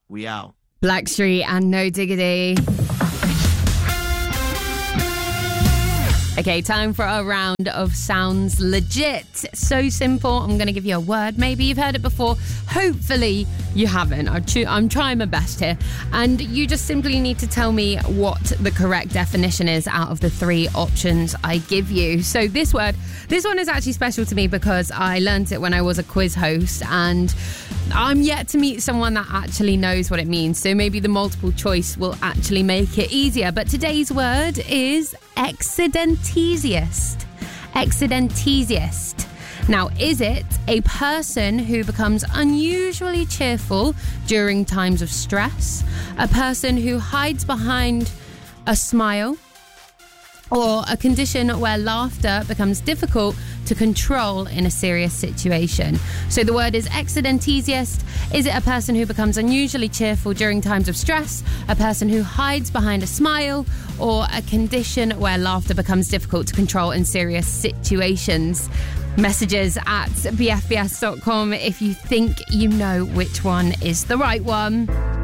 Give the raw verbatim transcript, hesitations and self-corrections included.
We out. Blackstreet and No Diggity. Okay, time for a round of Sounds Legit. So simple. I'm going to give you a word. Maybe you've heard it before. Hopefully you haven't. I'm, tr- I'm trying my best here. And you just simply need to tell me what the correct definition is out of the three options I give you. So this word, this one is actually special to me because I learned it when I was a quiz host, and I'm yet to meet someone that actually knows what it means. So maybe the multiple choice will actually make it easier. But today's word is excedentesiast. Excedentesiast. Now, is it a person who becomes unusually cheerful during times of stress? A person who hides behind a smile? Or a condition where laughter becomes difficult to control in a serious situation? So the word is excedentesiast. Is it a person who becomes unusually cheerful during times of stress? A person who hides behind a smile? Or a condition where laughter becomes difficult to control in serious situations? Messages at b f b s dot com if you think you know which one is the right one.